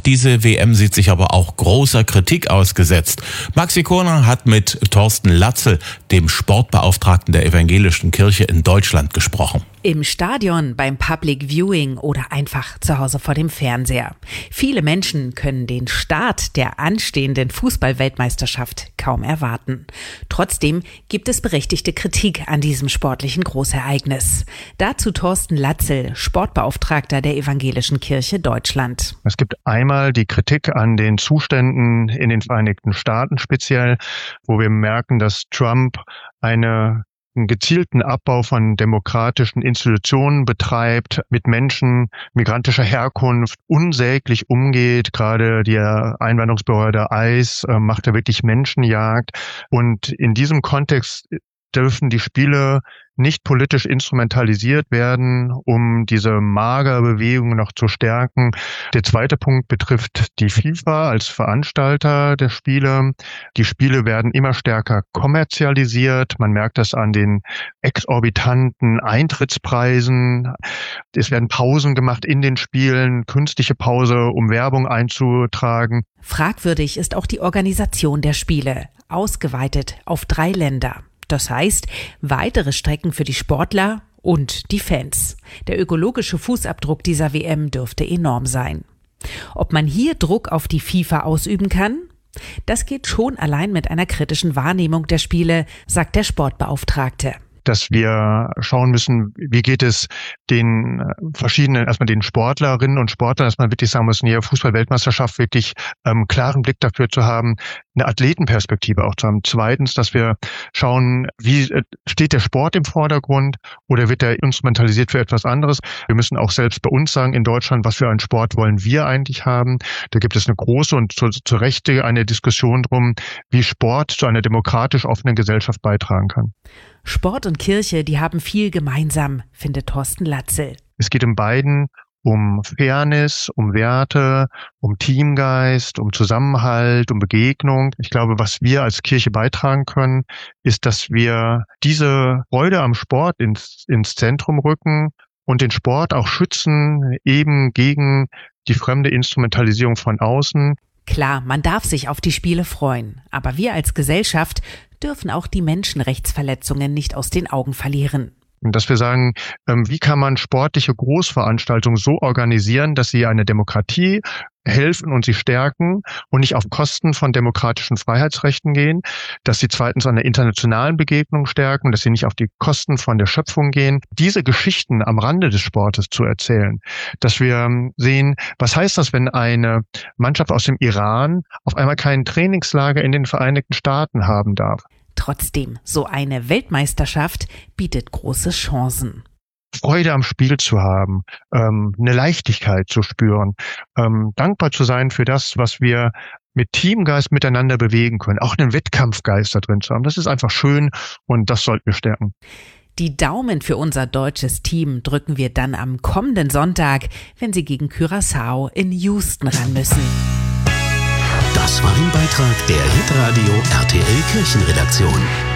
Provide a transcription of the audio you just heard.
Diese WM sieht sich aber auch großer Kritik ausgesetzt. Maxi Kohner hat mit Thorsten Latzel, dem Sportbeauftragten der Evangelischen Kirche in Deutschland, gesprochen. Im Stadion, beim Public Viewing oder einfach zu Hause vor dem Fernseher. Viele Menschen können den Start der anstehenden Fußball-Weltmeisterschaft kaum erwarten. Trotzdem gibt es berechtigte Kritik an diesem sportlichen Großereignis. Dazu Thorsten Latzel, Sportbeauftragter der Evangelischen Kirche Deutschland. Es gibt einmal die Kritik an den Zuständen in den Vereinigten Staaten speziell, wo wir merken, dass Trump einen gezielten Abbau von demokratischen Institutionen betreibt, mit Menschen migrantischer Herkunft unsäglich umgeht. Gerade die Einwanderungsbehörde ICE macht da wirklich Menschenjagd. Und in diesem Kontext dürfen die Spiele nicht politisch instrumentalisiert werden, um diese Magerbewegung noch zu stärken. Der zweite Punkt betrifft die FIFA als Veranstalter der Spiele. Die Spiele werden immer stärker kommerzialisiert. Man merkt das an den exorbitanten Eintrittspreisen. Es werden Pausen gemacht in den Spielen, künstliche Pause, um Werbung einzutragen. Fragwürdig ist auch die Organisation der Spiele, ausgeweitet auf 3 Länder. Das heißt, weitere Strecken für die Sportler und die Fans. Der ökologische Fußabdruck dieser WM dürfte enorm sein. Ob man hier Druck auf die FIFA ausüben kann? Das geht schon allein mit einer kritischen Wahrnehmung der Spiele, sagt der Sportbeauftragte. Dass wir schauen müssen, wie geht es den verschiedenen, erstmal den Sportlerinnen und Sportlern, dass man wirklich sagen muss, hier Fußball-Weltmeisterschaft wirklich klaren Blick dafür zu haben, eine Athletenperspektive auch zu haben. Zweitens, dass wir schauen, wie steht der Sport im Vordergrund oder wird er instrumentalisiert für etwas anderes. Wir müssen auch selbst bei uns sagen in Deutschland, was für einen Sport wollen wir eigentlich haben. Da gibt es eine große und zu Recht eine Diskussion drum, wie Sport zu einer demokratisch offenen Gesellschaft beitragen kann. Sport und Kirche, die haben viel gemeinsam, findet Thorsten Latzel. Es geht in beiden um Fairness, um Werte, um Teamgeist, um Zusammenhalt, um Begegnung. Ich glaube, was wir als Kirche beitragen können, ist, dass wir diese Freude am Sport ins Zentrum rücken und den Sport auch schützen, eben gegen die fremde Instrumentalisierung von außen. Klar, man darf sich auf die Spiele freuen, aber wir als Gesellschaft dürfen auch die Menschenrechtsverletzungen nicht aus den Augen verlieren. Dass wir sagen, wie kann man sportliche Großveranstaltungen so organisieren, dass sie eine Demokratie helfen und sie stärken und nicht auf Kosten von demokratischen Freiheitsrechten gehen, dass sie zweitens an der internationalen Begegnung stärken, dass sie nicht auf die Kosten von der Schöpfung gehen. Diese Geschichten am Rande des Sportes zu erzählen, dass wir sehen, was heißt das, wenn eine Mannschaft aus dem Iran auf einmal kein Trainingslager in den Vereinigten Staaten haben darf. Trotzdem, so eine Weltmeisterschaft bietet große Chancen. Freude am Spiel zu haben, eine Leichtigkeit zu spüren, dankbar zu sein für das, was wir mit Teamgeist miteinander bewegen können, auch einen Wettkampfgeist da drin zu haben. Das ist einfach schön und das sollten wir stärken. Die Daumen für unser deutsches Team drücken wir dann am kommenden Sonntag, wenn sie gegen Curaçao in Houston ran müssen. Das war ein Beitrag der Hitradio RTL Kirchenredaktion.